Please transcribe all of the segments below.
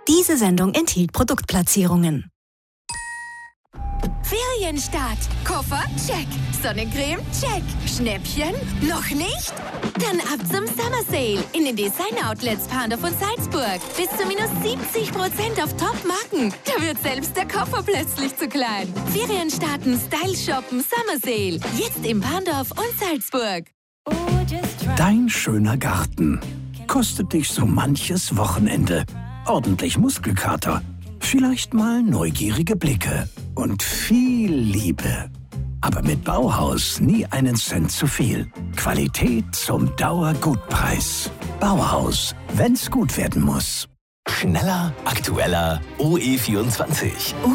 Diese Sendung enthielt Produktplatzierungen. Ferienstart. Koffer? Check. Sonnencreme? Check. Schnäppchen? Noch nicht? Dann ab zum Summer Sale in den Design-Outlets Pandorf und Salzburg. Bis zu minus 70% auf Top-Marken. Da wird selbst der Koffer plötzlich zu klein. Ferienstarten, Style shoppen, Summer Sale. Jetzt in Pandorf und Salzburg. Dein schöner Garten kostet dich so manches Wochenende. Ordentlich Muskelkater, vielleicht mal neugierige Blicke und viel Liebe. Aber mit Bauhaus nie einen Cent zu viel. Qualität zum Dauergutpreis. Bauhaus, wenn's gut werden muss. Schneller, aktueller, OE24.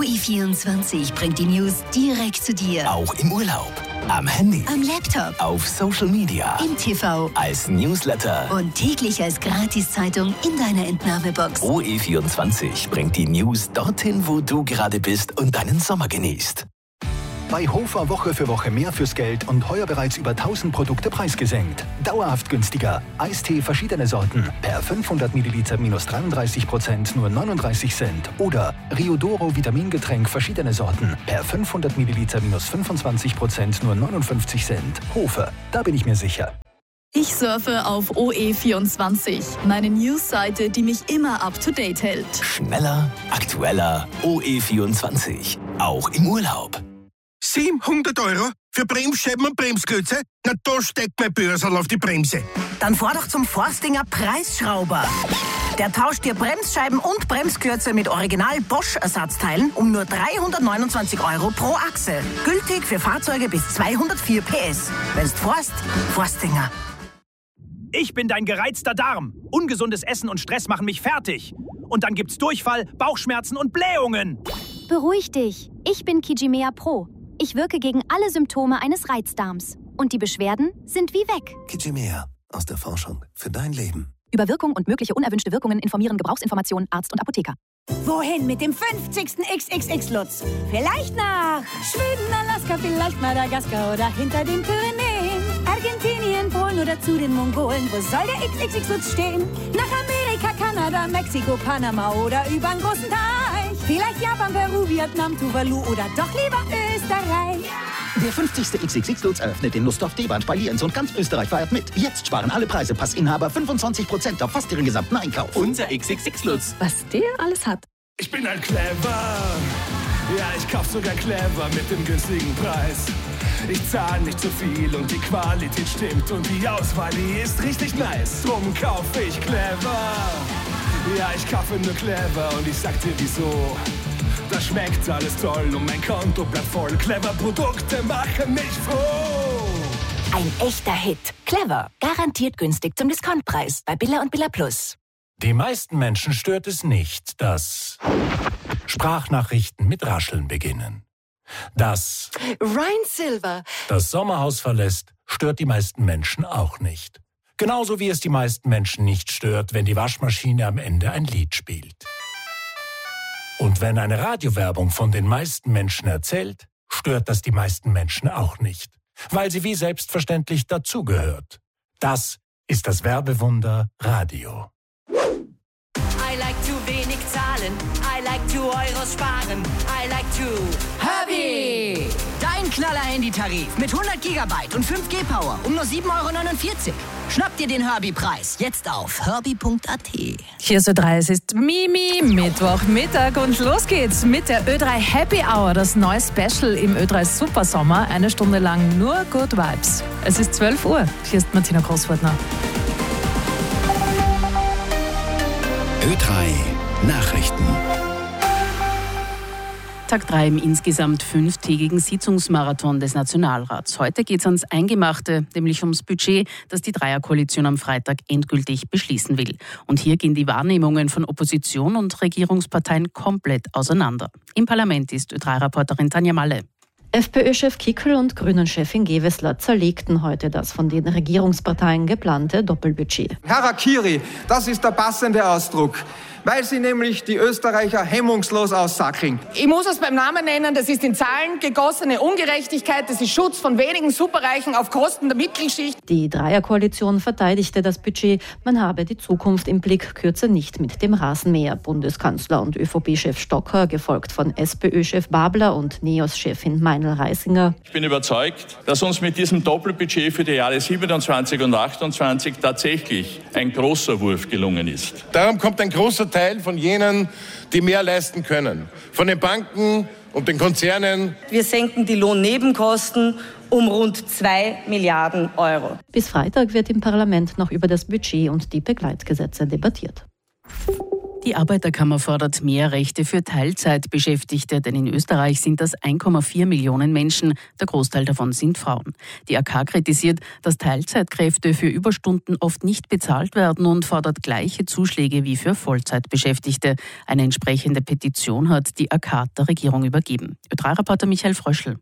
OE24 bringt die News direkt zu dir. Auch im Urlaub, am Handy, Am Laptop, auf Social Media, im TV als Newsletter. und täglich als Gratiszeitung in deiner Entnahmebox. OE24 bringt die News dorthin, wo du gerade bist und deinen Sommer genießt. Bei Hofer Woche für Woche mehr fürs Geld und heuer bereits über 1000 Produkte preisgesenkt. Dauerhaft günstiger. Eistee verschiedene Sorten. Per 500 Milliliter minus 33%, nur 39 Cent. Oder Riodoro Vitamingetränk verschiedene Sorten. Per 500 Milliliter minus 25%, nur 59 Cent. Hofer, da bin ich mir sicher. Ich surfe auf OE24, meine Newsseite, die mich immer up-to-date hält. Schneller, aktueller, OE24. Auch im Urlaub. 700 € für Bremsscheiben und Bremsklötze? Na, da steckt mein Börsal auf die Bremse. Dann fahr doch zum Forstinger Preisschrauber. Der tauscht dir Bremsscheiben und Bremsklötze mit Original Bosch-Ersatzteilen um nur 329 € pro Achse. Gültig für Fahrzeuge bis 204 PS. Wenn's fährst, Forstinger. Ich bin dein gereizter Darm. Ungesundes Essen und Stress machen mich fertig. Und dann gibt's Durchfall, Bauchschmerzen und Blähungen. Beruhig dich. Ich bin Kijimea Pro. Ich wirke gegen alle Symptome eines Reizdarms. Und die Beschwerden sind wie weg. Kijimea. Aus der Forschung für dein Leben. Über Wirkung und mögliche unerwünschte Wirkungen informieren Gebrauchsinformationen Arzt und Apotheker. Wohin mit dem 50. XXX-Lutz? Vielleicht nach Schweden, Alaska, vielleicht Madagaskar oder hinter den Pyrenäen. Argentinien, Polen oder zu den Mongolen. Wo soll der XXX-Lutz stehen? Nach Amerika, Kanada, Mexiko, Panama oder übern großen Teich. Vielleicht Japan, Peru, Vietnam, Tuvalu oder doch lieber Österreich. Der 50. XXX-Lutz eröffnet in Nussdorf, Deband, bei Lienz und ganz Österreich feiert mit. Jetzt sparen alle Preisepassinhaber 25% auf fast ihren gesamten Einkauf. Unser XXX-Lutz. Was der alles hat. Ich bin ein Clever. Ja, ich kauf sogar Clever mit dem günstigen Preis. Ich zahle nicht zu viel und die Qualität stimmt und die Auswahl, die ist richtig nice. Drum kauf ich Clever. Ja, ich kaufe nur Clever und ich sag dir wieso. Da schmeckt alles toll und mein Konto bleibt voll. Clever Produkte machen mich froh. Ein echter Hit. Clever. Garantiert günstig zum Discountpreis bei Billa und Billa Plus. Die meisten Menschen stört es nicht, dass Sprachnachrichten mit Rascheln beginnen. Dass Ryan Silver. das Sommerhaus verlässt, stört die meisten Menschen auch nicht. Genauso wie es die meisten Menschen nicht stört, wenn die Waschmaschine am Ende ein Lied spielt. Und wenn eine Radiowerbung von den meisten Menschen erzählt, stört das die meisten Menschen auch nicht, weil sie wie selbstverständlich dazugehört. Das ist das Werbewunder Radio. I like to wenig zahlen. I like to Euros sparen. I like to Herbie! Dein Knaller-Handytarif mit 100 GB und 5G Power um nur 7,49 €. Schnapp dir den Herbie-Preis jetzt auf herbie.at. Hier ist Ö3, es ist Mittwochmittag und los geht's mit der Ö3 Happy Hour, das neue Special im Ö3 Supersommer. 1 Stunde lang nur Good Vibes. Es ist 12 Uhr. Hier ist Martina Großwaldner. Ö3 Nachrichten. Tag 3 im insgesamt 5-tägigen Sitzungsmarathon des Nationalrats. Heute geht es ans Eingemachte, nämlich ums Budget, das die Dreierkoalition am Freitag endgültig beschließen will. Und hier gehen die Wahrnehmungen von Opposition und Regierungsparteien komplett auseinander. Im Parlament ist Ö3-Reporterin Tanja Malle. FPÖ-Chef Kickl und Grünen-Chefin Gewessler zerlegten heute das von den Regierungsparteien geplante Doppelbudget. Harakiri, das ist der passende Ausdruck. weil sie nämlich die Österreicher hemmungslos aussackeln. Ich muss es beim Namen nennen, das ist in Zahlen gegossene Ungerechtigkeit, das ist Schutz von wenigen Superreichen auf Kosten der Mittelschicht. Die Dreierkoalition verteidigte das Budget, man habe die Zukunft im Blick, kürze nicht mit dem Rasenmäher. Bundeskanzler und ÖVP-Chef Stocker, gefolgt von SPÖ-Chef Babler und NEOS-Chefin Meinl-Reisinger. Ich bin überzeugt, dass uns mit diesem Doppelbudget für die Jahre 27 und 28 tatsächlich ein großer Wurf gelungen ist. Darum kommt ein großer Teil von jenen, die mehr leisten können. Von den Banken und den Konzernen. Wir senken die Lohnnebenkosten um rund 2 Milliarden Euro. Bis Freitag wird im Parlament noch über das Budget und die Begleitgesetze debattiert. Die Arbeiterkammer fordert mehr Rechte für Teilzeitbeschäftigte, denn in Österreich sind das 1,4 Millionen Menschen. Der Großteil davon sind Frauen. Die AK kritisiert, dass Teilzeitkräfte für Überstunden oft nicht bezahlt werden und fordert gleiche Zuschläge wie für Vollzeitbeschäftigte. Eine entsprechende Petition hat die AK der Regierung übergeben. Ö3-Reporter Michael Fröschl.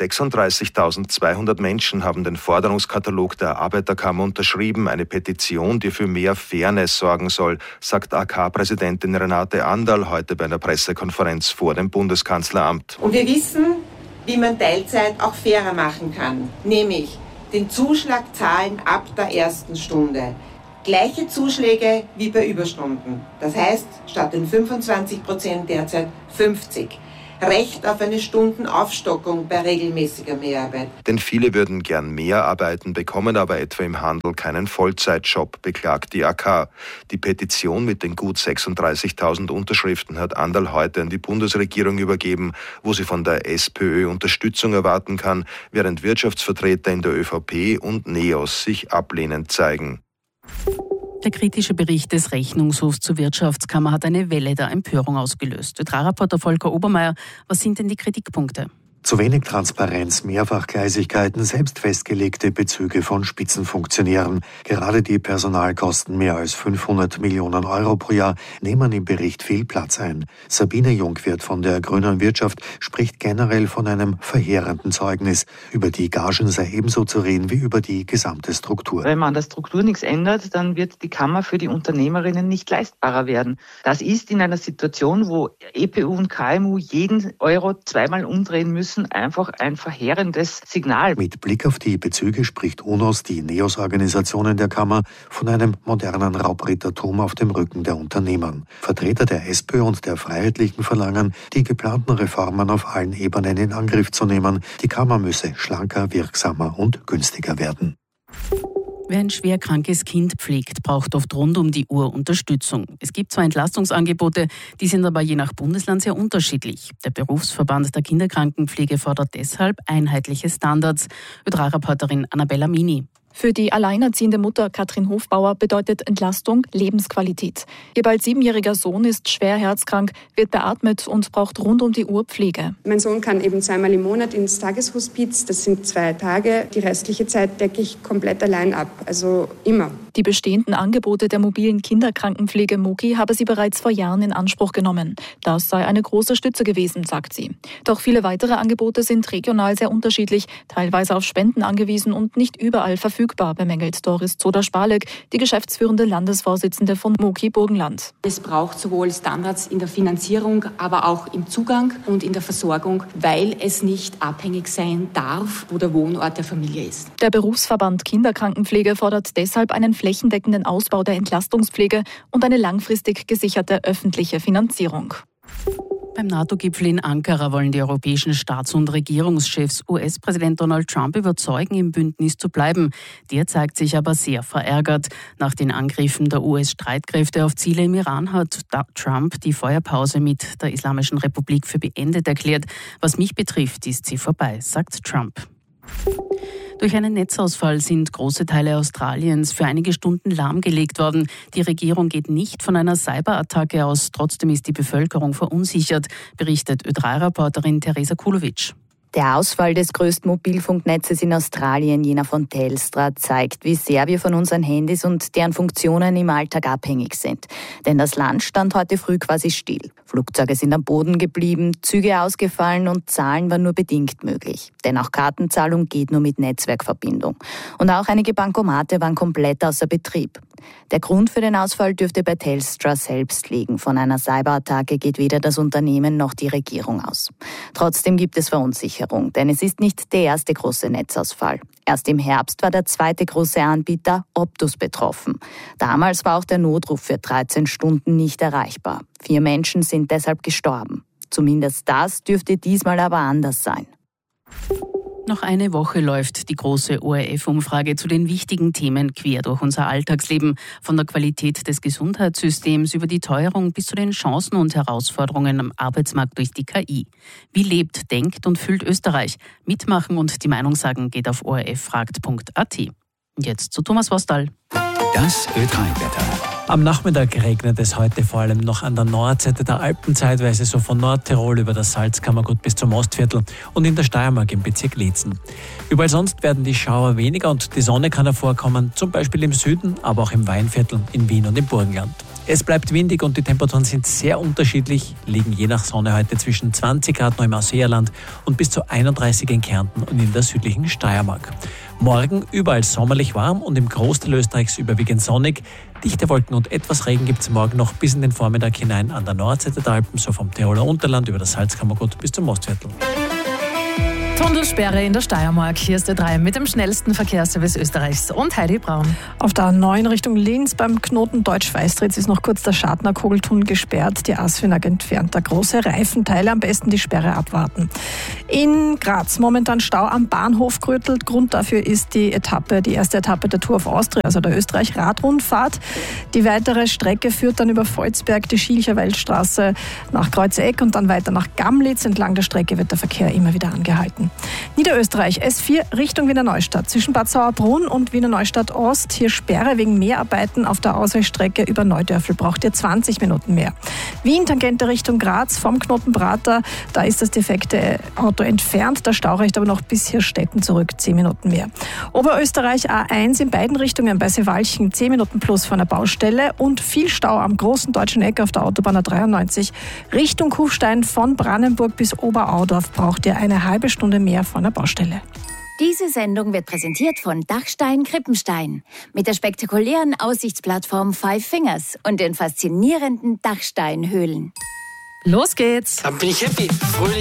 36.200 Menschen haben den Forderungskatalog der Arbeiterkammer unterschrieben. Eine Petition, die für mehr Fairness sorgen soll, sagt AK-Präsidentin Renate Anderl heute bei einer Pressekonferenz vor dem Bundeskanzleramt. Und wir wissen, wie man Teilzeit auch fairer machen kann, nämlich den Zuschlag zahlen ab der ersten Stunde. Gleiche Zuschläge wie bei Überstunden. Das heißt, statt den 25% derzeit 50%. Recht auf eine Stundenaufstockung bei regelmäßiger Mehrarbeit. Denn viele würden gern mehr arbeiten, bekommen aber etwa im Handel keinen Vollzeitjob, beklagt die AK. Die Petition mit den gut 36.000 Unterschriften hat Anderl heute an die Bundesregierung übergeben, wo sie von der SPÖ Unterstützung erwarten kann, während Wirtschaftsvertreter in der ÖVP und NEOS sich ablehnend zeigen. Der kritische Bericht des Rechnungshofs zur Wirtschaftskammer hat eine Welle der Empörung ausgelöst. Ö3-Reporter Volker Obermeier, was sind denn die Kritikpunkte? Zu wenig Transparenz, Mehrfachgleisigkeiten, selbst festgelegte Bezüge von Spitzenfunktionären. Gerade die Personalkosten mehr als 500 Millionen Euro pro Jahr nehmen im Bericht viel Platz ein. Sabine Jungwirth von der Grünen Wirtschaft spricht generell von einem verheerenden Zeugnis. Über die Gagen sei ebenso zu reden wie über die gesamte Struktur. Wenn man an der Struktur nichts ändert, dann wird die Kammer für die Unternehmerinnen nicht leistbarer werden. Das ist in einer Situation, wo EPU und KMU jeden Euro zweimal umdrehen müssen, einfach ein verheerendes Signal. Mit Blick auf die Bezüge spricht UNOS, die NEOS-Organisationen der Kammer, von einem modernen Raubrittertum auf dem Rücken der Unternehmer. Vertreter der SPÖ und der Freiheitlichen verlangen, die geplanten Reformen auf allen Ebenen in Angriff zu nehmen. Die Kammer müsse schlanker, wirksamer und günstiger werden. Wer ein schwer krankes Kind pflegt, braucht oft rund um die Uhr Unterstützung. Es gibt zwar Entlastungsangebote, die sind aber je nach Bundesland sehr unterschiedlich. Der Berufsverband der Kinderkrankenpflege fordert deshalb einheitliche Standards. Ö3-Reporterin Annabella Mini. Für die alleinerziehende Mutter Katrin Hofbauer bedeutet Entlastung Lebensqualität. Ihr bald 7-jähriger Sohn ist schwer herzkrank, wird beatmet und braucht rund um die Uhr Pflege. Mein Sohn kann eben 2-mal im Monat ins Tageshospiz, das sind 2 Tage. Die restliche Zeit decke ich komplett allein ab, also immer. Die bestehenden Angebote der mobilen Kinderkrankenpflege MOKI habe sie bereits vor Jahren in Anspruch genommen. Das sei eine große Stütze gewesen, sagt sie. Doch viele weitere Angebote sind regional sehr unterschiedlich, teilweise auf Spenden angewiesen und nicht überall verfügbar, bemängelt Doris Zoder-Spalek, die geschäftsführende Landesvorsitzende von MOKI Burgenland. Es braucht sowohl Standards in der Finanzierung, aber auch im Zugang und in der Versorgung, weil es nicht abhängig sein darf, wo der Wohnort der Familie ist. Der Berufsverband Kinderkrankenpflege fordert deshalb einen flächendeckenden Ausbau der Entlastungspflege und eine langfristig gesicherte öffentliche Finanzierung. Beim NATO-Gipfel in Ankara wollen die europäischen Staats- und Regierungschefs US-Präsident Donald Trump überzeugen, im Bündnis zu bleiben. Der zeigt sich aber sehr verärgert. Nach den Angriffen der US-Streitkräfte auf Ziele im Iran hat Trump die Feuerpause mit der Islamischen Republik für beendet erklärt. Was mich betrifft, ist sie vorbei, sagt Trump. Durch einen Netzausfall sind große Teile Australiens für einige Stunden lahmgelegt worden. Die Regierung geht nicht von einer Cyberattacke aus. Trotzdem ist die Bevölkerung verunsichert, berichtet Ö3-Reporterin Theresa Kulovic. Der Ausfall des größten Mobilfunknetzes in Australien, jener von Telstra, zeigt, wie sehr wir von unseren Handys und deren Funktionen im Alltag abhängig sind. Denn das Land stand heute früh quasi still. Flugzeuge sind am Boden geblieben, Züge ausgefallen und Zahlen waren nur bedingt möglich. Denn auch Kartenzahlung geht nur mit Netzwerkverbindung. Und auch einige Bankomate waren komplett außer Betrieb. Der Grund für den Ausfall dürfte bei Telstra selbst liegen. Von einer Cyberattacke geht weder das Unternehmen noch die Regierung aus. Trotzdem gibt es Verunsicherung, denn es ist nicht der erste große Netzausfall. Erst im Herbst war der zweite große Anbieter Optus betroffen. Damals war auch der Notruf für 13 Stunden nicht erreichbar. 4 Menschen sind deshalb gestorben. Zumindest das dürfte diesmal aber anders sein. Noch eine Woche läuft die große ORF-Umfrage zu den wichtigen Themen quer durch unser Alltagsleben. Von der Qualität des Gesundheitssystems über die Teuerung bis zu den Chancen und Herausforderungen am Arbeitsmarkt durch die KI. Wie lebt, denkt und fühlt Österreich? Mitmachen und die Meinung sagen geht auf orffragt.at. Jetzt zu Thomas Wostal. Das Ö3-Wetter. Am Nachmittag regnet es heute vor allem noch an der Nordseite der Alpen, zeitweise so von Nordtirol über das Salzkammergut bis zum Ostviertel und in der Steiermark im Bezirk Liezen. Überall sonst werden die Schauer weniger und die Sonne kann hervorkommen, zum Beispiel im Süden, aber auch im Weinviertel, in Wien und im Burgenland. Es bleibt windig und die Temperaturen sind sehr unterschiedlich, liegen je nach Sonne heute zwischen 20 Grad noch im Ausseerland und bis zu 31 in Kärnten und in der südlichen Steiermark. Morgen überall sommerlich warm und im Großteil Österreichs überwiegend sonnig. Dichte Wolken und etwas Regen gibt es morgen noch bis in den Vormittag hinein an der Nordseite der Alpen, so vom Tiroler Unterland über das Salzkammergut bis zum Ostviertel. Tunnelsperre in der Steiermark. Hier ist der Ö3 mit dem schnellsten Verkehrsservice Österreichs und Heidi Braun. Auf der A9 Richtung Linz beim Knoten Deutsch-Weistritz ist noch kurz der Schadner-Kogeltunnel gesperrt. Die Asfinag entfernt da große Reifenteile. Am besten die Sperre abwarten. In Graz momentan Stau am Bahnhof gerüttelt. Grund dafür ist die erste Etappe der Tour of Austria, also der Österreich-Radrundfahrt. Die weitere Strecke führt dann über Volzberg, die Schielcher Weltstraße nach Kreuzeck und dann weiter nach Gamlitz. Entlang der Strecke wird der Verkehr immer wieder angehalten. Niederösterreich S4 Richtung Wiener Neustadt. Zwischen Bad Sauerbrunn und Wiener Neustadt Ost. Hier Sperre wegen Mehrarbeiten auf der Ausweichstrecke über Neudörfel. Braucht ihr 20 Minuten mehr. Wien Tangente Richtung Graz vom Knoten Prater. Da ist das defekte Auto entfernt. Der Stau reicht aber noch bis Hirstetten zurück. 10 Minuten mehr. Oberösterreich A1 in beiden Richtungen bei Seewalchen. 10 Minuten plus von der Baustelle. Und viel Stau am großen deutschen Eck auf der Autobahn A93. Richtung Kufstein von Brandenburg bis Oberaudorf braucht ihr eine halbe Stunde mehr von der Baustelle. Diese Sendung wird präsentiert von Dachstein Krippenstein mit der spektakulären Aussichtsplattform Five Fingers und den faszinierenden Dachsteinhöhlen. Los geht's! Dann bin ich happy. Fröhlich.